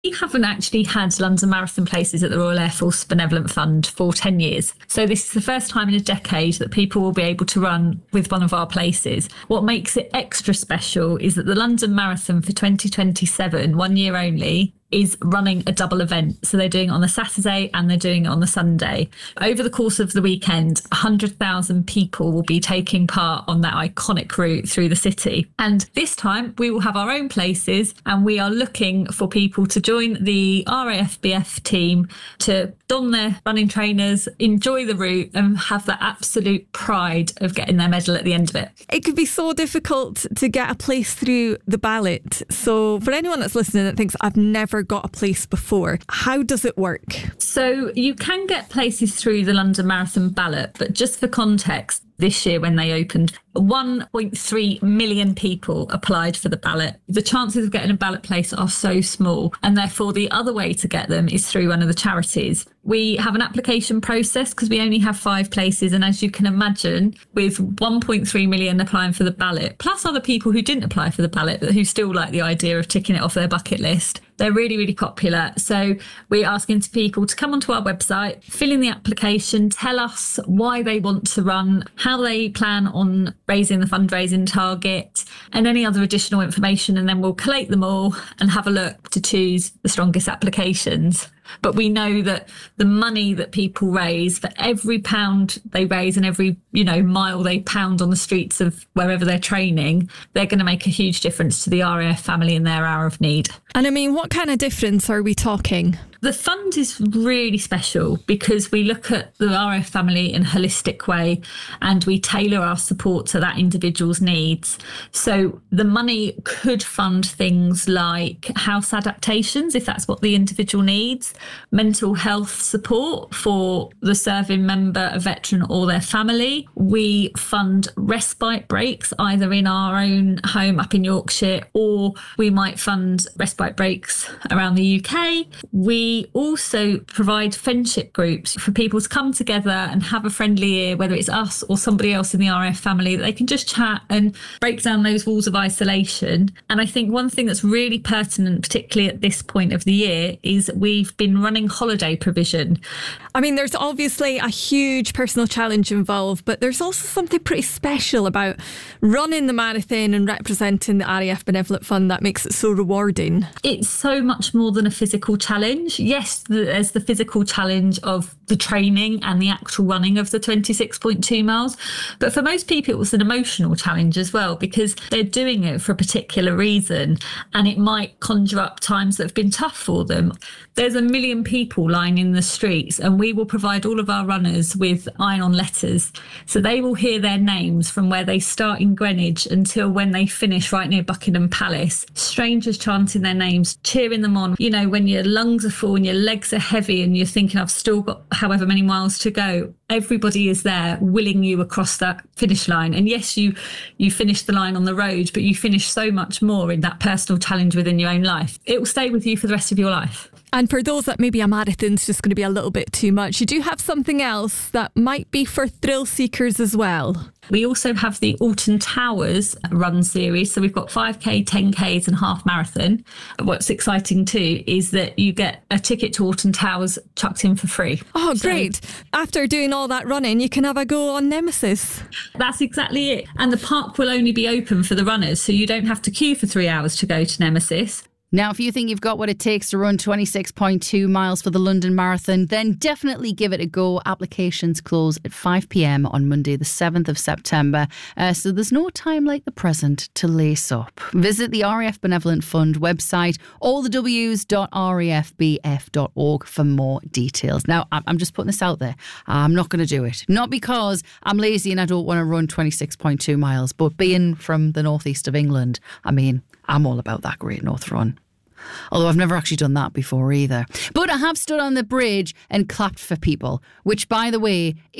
We haven't actually had London Marathon places at the Royal Air Force Benevolent Fund for 10 years. So this is the first time in a decade that people will be able to run with one of our places. What makes it extra special is that the London Marathon for 2027, 1 year only, is running a double event. So they're doing it on the Saturday and they're doing it on the Sunday. Over the course of the weekend, 100,000 people will be taking part on that iconic route through the city. And this time we will have our own places, and we are looking for people to join the RAFBF team to don their running trainers, enjoy the route and have that absolute pride of getting their medal at the end of it. It could be so difficult to get a place through the ballot. So for anyone that's listening that thinks, I've never got a place before, how does it work? So you can get places through the London Marathon ballot, but just for context, this year when they opened, 1.3 million people applied for the ballot. The chances of getting a ballot place are so small, and therefore the other way to get them is through one of the charities. We have an application process because we only have 5 places, and as you can imagine, with 1.3 million applying for the ballot, plus other people who didn't apply for the ballot but who still like the idea of ticking it off their bucket list, they're really, really popular. So we're asking people to come onto our website, fill in the application, tell us why they want to run, how they plan on raising the fundraising target, and any other additional information, and then we'll collate them all and have a look to choose the strongest applications. But we know that the money that people raise, for every pound they raise and every, mile they pound on the streets of wherever they're training, they're going to make a huge difference to the RAF family in their hour of need. And I mean, what kind of difference are we talking? The fund is really special because we look at the RAF family in a holistic way and we tailor our support to that individual's needs. So the money could fund things like house adaptations, if that's what the individual needs, mental health support for the serving member, a veteran or their family. We fund respite breaks either in our own home up in Yorkshire, or we might fund respite breaks around the UK. We also provide friendship groups for people to come together and have a friendly year, whether it's us or somebody else in the RAF family, that they can just chat and break down those walls of isolation. And I think one thing that's really pertinent, particularly at this point of the year, is we've been running holiday provision. I mean, there's obviously a huge personal challenge involved, but there's also something pretty special about running the marathon and representing the RAF Benevolent Fund that makes it so rewarding. It's so much more than a physical challenge. Yes, there's the physical challenge of the training and the actual running of the 26.2 miles. But for most people, it was an emotional challenge as well, because they're doing it for a particular reason and it might conjure up times that have been tough for them. There's 1 million people lying in the streets, and we will provide all of our runners with iron-on letters. So they will hear their names from where they start in Greenwich until when they finish right near Buckingham Palace. Strangers chanting their names, cheering them on. When your lungs are full and your legs are heavy and you're thinking, I've still got however many miles to go, everybody is there willing you across that finish line. And yes, you finish the line on the road, but you finish so much more in that personal challenge within your own life. It will stay with you for the rest of your life. And for those that maybe a marathon's just going to be a little bit too much, you do have something else that might be for thrill seekers as well. We also have the Alton Towers run series. So we've got 5K, 10Ks and half marathon. What's exciting too is that you get a ticket to Alton Towers chucked in for free. Oh, great. After doing all that running, you can have a go on Nemesis. That's exactly it. And the park will only be open for the runners, so you don't have to queue for 3 hours to go to Nemesis. Now, if you think you've got what it takes to run 26.2 miles for the London Marathon, then definitely give it a go. Applications close at 5 p.m. on Monday, the 7th of September. So there's no time like the present to lace up. Visit the RAF Benevolent Fund website, allthews.rafbf.org for more details. Now, I'm just putting this out there. I'm not going to do it. Not because I'm lazy and I don't want to run 26.2 miles, but being from the northeast of England, I mean, I'm all about that Great North Run. Although I've never actually done that before either. But I have stood on the bridge and clapped for people, which, by the way,